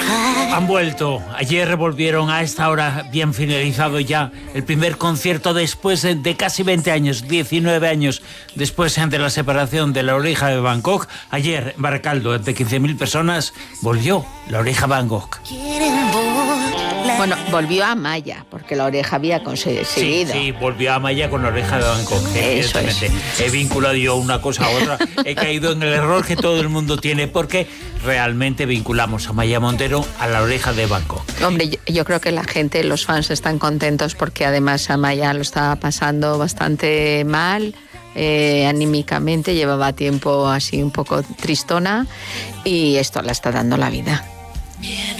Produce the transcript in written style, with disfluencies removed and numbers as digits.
Han vuelto. Ayer volvieron a esta hora, bien finalizado ya el primer concierto después de casi 20 años, 19 años después de la separación de La Oreja de Bangkok. Ayer en Baracaldo, de 15.000 personas, volvió La Oreja Bangkok. Bueno, volvió a Maya, porque La Oreja había conseguido. Sí, volvió a Maya con La Oreja de Bangkok, evidentemente. He vinculado yo una cosa a otra. He caído en el error que todo el mundo tiene, porque realmente vinculamos a Maya Montero a La Oreja de Bangkok. Hombre, yo creo que la gente, los fans están contentos porque además Amaya lo estaba pasando bastante mal. Anímicamente llevaba tiempo así un poco tristona y esto le está dando la vida.